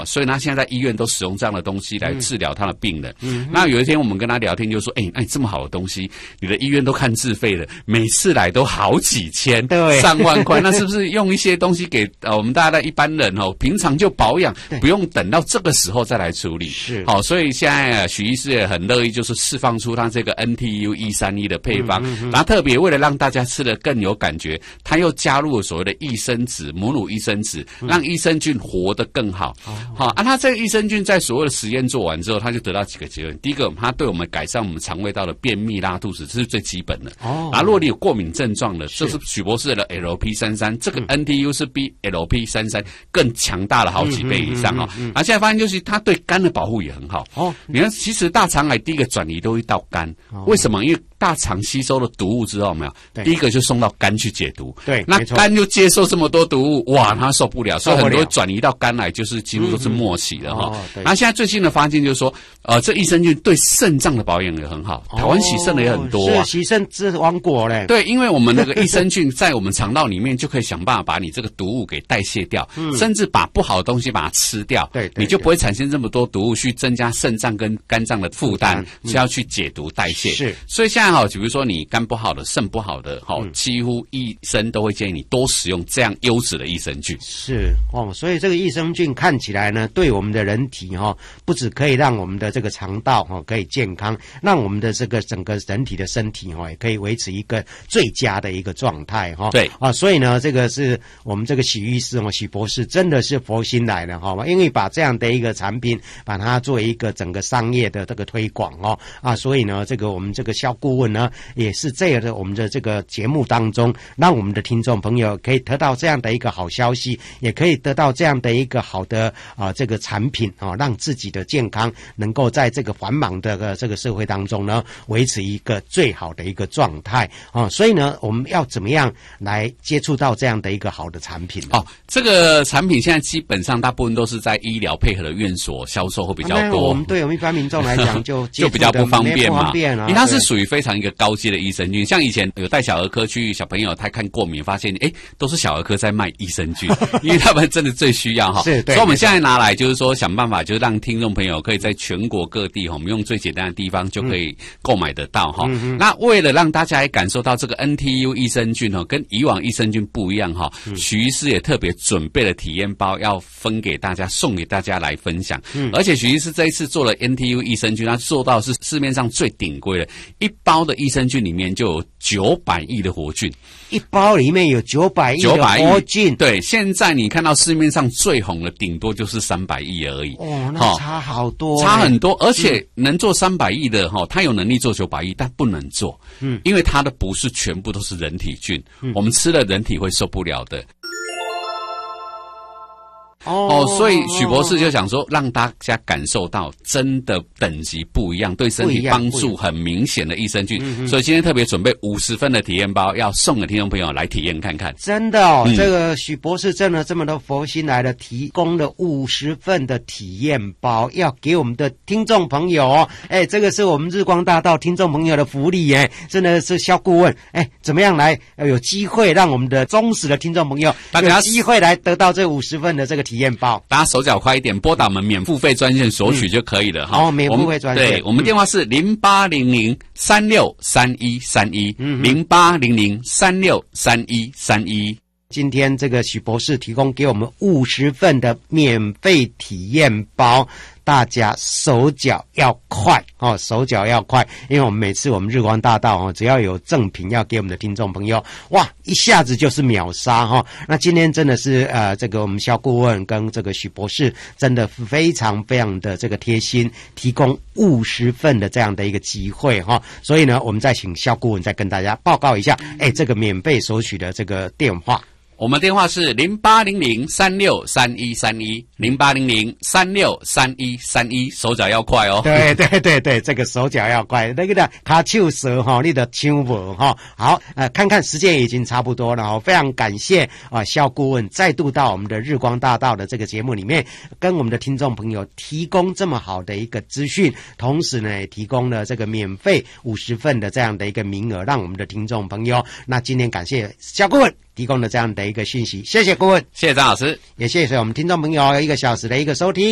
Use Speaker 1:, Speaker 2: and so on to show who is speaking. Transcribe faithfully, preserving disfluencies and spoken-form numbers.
Speaker 1: 好，所以他现在在医院都使用这样的东西来治疗他的病人。嗯，那有一天我们跟他聊天，就说：“哎、欸，那、欸、你这么好的东西，你的医院都看自费的，每次来都好几千、
Speaker 2: 对，
Speaker 1: 上万块，那是不是用一些东西给呃我们大家的一般人哦，平常就保养，不用等到这个时候再来处理？是，好，所以现在啊，许医师也很乐意，就是释放出他这个 N T U 一三一的配方，嗯嗯嗯，然后特别为了让大家吃得更有感觉，他又加入了所谓的益生脂、母乳益生脂，让益生菌活得更好。好、嗯哦、啊，他这个益生菌在所有的实验做完之后，他就得到几个结论。第一个，它对我们改善我们肠胃道的便秘、拉肚子，这是最基本的。哦，然后如果你有过敏症状的，这是许博士的 L P 三十三，这个 N T U 是比 L P 三十三更强大了好几倍以上哦。嗯嗯嗯嗯嗯，啊，现在发现就是它对肝的保护也很好。哦，你看，其实大肠癌第一个转移都会到肝，哦，为什么？因为大肠吸收了毒物之后，有没有？第一个就送到肝去解毒。对，那肝就接受这么多毒物，哇，它受不了，所以很多转移到肝来，就是几乎都是末期的哈。然后现在最新的发现就是说，呃，这益生菌对肾脏的保养也很好。台湾洗肾的也很多啊，
Speaker 2: 是洗肾之王国嘞。
Speaker 1: 对，因为我们那个益生菌在我们肠道里面就可以想办法把你这个毒物给代谢掉，嗯，甚至把不好的东西把它吃掉。对，你就不会产生这么多毒物去增加肾脏跟肝脏的负担，嗯，是要去解毒代谢。是，所以现在哈，比如说你肝不好的、肾不好的，哈，嗯，几乎医生都会建议你多使用这样优质的益生菌。
Speaker 2: 是哦，所以这个益生菌看起来呢，对我们的人体哈，不只可以让我们的这个肠道哈可以健康，让我们的这个整个人体的身体哈也可以维持一个最佳的一个状态哈。对啊，所以呢，这个是我们这个许医师哦，许博士真的是佛心来的哈，因为把这样的一个产品，把它做一个整个商业的这个推广哦啊，所以呢，这个我们这个肖顾问呢，也是这样的我们的这个节目当中，让我们的听众朋友可以得到这样的一个好消息，也可以得到这样的一个好的啊这个产品啊，让自己的健康能够在这个繁忙的这个社会当中呢，维持一个最好的一个状态啊。所以呢，我们要怎么样来接触到这样的一个好的产品？哦，
Speaker 1: 这个产品现在基本上大部分都是在医疗配合的院所销售会比较多。
Speaker 2: 啊，我们对我们一般民众来讲就
Speaker 1: 就比较不方便嘛，
Speaker 2: 便啊，
Speaker 1: 因为它是属于非常一个高阶的益生菌。像以前有带小儿科去小朋友他看过敏，发现哎都是小儿科在卖益生菌，因为他们真的最需要哈。是，对。所以我们现在拿来就是说想办法，就是让听众朋友可以在全国各地哈，我们用最简单的地方就可以购买得到哈。嗯，那为了让大家也感受到这个 N T U 益生菌哈，跟以往益生菌不一样哈，嗯，许医师也特别准备了体验包，要分给大家，送给大家来分享。嗯，而且许医师这一次做了 N T U 益生菌，他做到是市面上最顶规的，一包的益生菌里面就有九百亿的活菌，
Speaker 2: 一包里面有九百亿的活菌。
Speaker 1: 对，现在你看到市面上最红的，顶多就是三百亿而已。
Speaker 2: 哦，那差好多，
Speaker 1: 差很多。而且能做三百亿的哈，他有能力做九百亿，但不能做，嗯，因为它的不是全部都是人体菌，嗯，我们吃了人体会受不了的。哦，所以许博士就想说，让大家感受到真的等级不一样，对身体帮助很明显的益生菌。嗯，所以今天特别准备五十份的体验包，要送给听众朋友来体验看看。
Speaker 2: 真的哦，嗯，这个许博士真的这么多佛心来的，提供了五十份的体验包，要给我们的听众朋友哦。哎，这个是我们日光大道听众朋友的福利耶，真的是肖顾问。哎，怎么样来有机会让我们的忠实的听众朋友有机会来得到这五十份的这个体验包？体验包，
Speaker 1: 大家手脚快一点，拨打我们免付费专线索取就可以了哈。
Speaker 2: 嗯，哦，免付费专线，
Speaker 1: 对，我们电话是零八零零三六三一三一，零八零零三六三一三一。
Speaker 2: 今天这个许博士提供给我们五十份的免费体验包，大家手脚要快哦，手脚要快，因为我们每次我们日光大道哦，只要有赠品要给我们的听众朋友，哇，一下子就是秒杀哈。那今天真的是呃，这个我们肖顾问跟这个许博士真的非常非常的这个贴心，提供五十份的这样的一个机会哈。所以呢，我们再请肖顾问再跟大家报告一下，哎，这个免费索取的这个电话。
Speaker 1: 我们电话是零八零零三六三一三一，零八零零三六三一三一，手脚要快哦。
Speaker 2: 对对对对，这个手脚要快，那个的卡手舌哈，你的手无哈。好，呃，看看时间已经差不多了哈，非常感谢啊，肖顾问再度到我们的日光大道的这个节目里面，跟我们的听众朋友提供这么好的一个资讯，同时呢，也提供了这个免费五十份的这样的一个名额，让我们的听众朋友。那今天感谢肖顾问提供了这样的一个讯息，谢谢顾问，
Speaker 1: 谢谢张老师，
Speaker 2: 也谢谢我们听众朋友一个小时的一个收听。